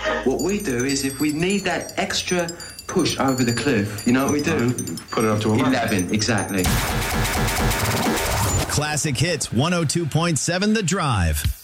What we do is if we need that extra push over the cliff, you know what we do? Put it up to 11, exactly. Classic Hits 102.7 The Drive.